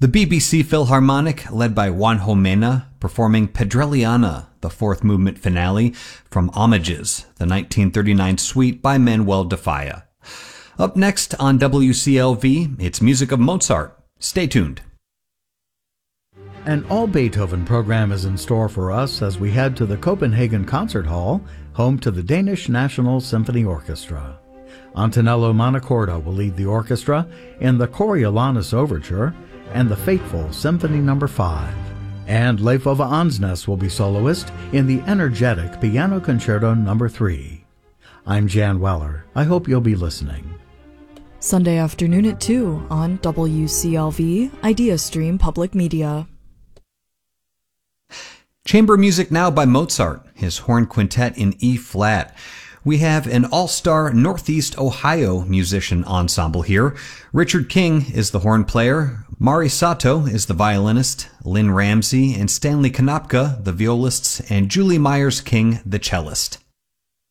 The BBC Philharmonic, led by Juanjo Mena, performing Pedreliana, the fourth movement finale, from Homages, the 1939 suite by Manuel de Falla. Up next on WCLV, it's music of Mozart. Stay tuned. An all-Beethoven program is in store for us as we head to the Copenhagen Concert Hall, home to the Danish National Symphony Orchestra. Antonello Montecordo will lead the orchestra in the Coriolanus Overture and the fateful Symphony No. 5. And Leif Ove Ansnes will be soloist in the energetic Piano Concerto No. 3. I'm Jan Weller. I hope you'll be listening. Sunday afternoon at 2 on WCLV, IdeaStream Public Media. Chamber music now by Mozart, his horn quintet in E-flat. We have an all-star Northeast Ohio musician ensemble here. Richard King is the horn player, Mari Sato is the violinist, Lynn Ramsey and Stanley Konopka, the violists, and Julie Myers King, the cellist.